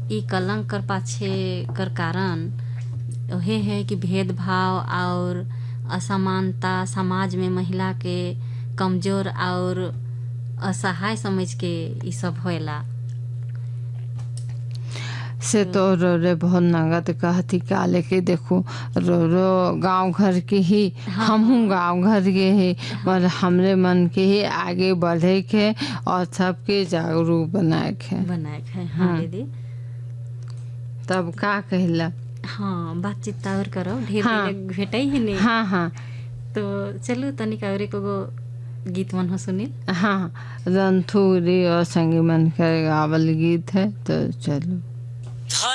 ई कलंक कर पाछे कर कारण ओहे है कि भेदभाव और असमानता समाज में महिला के कमजोर और असहाय समझ के ई सब होएला। से तो रो रे बहुत नगद कहती का लेके देखो रो रो गांव घर के ही हमहू गांव घर के ही पर हमरे मन के ही आगे बढ़े के और सबके जागरूक बनाए के। हाँ दीदी। तब का कहला हाँ बातचीत और करो ढेर हाँ, भेटे ही नहीं। हाँ हाँ तो चलो तनिक और को गीत मन हो सुनी। हाँ रंथूरी और संगी मन का गावल गीत है तो चलो।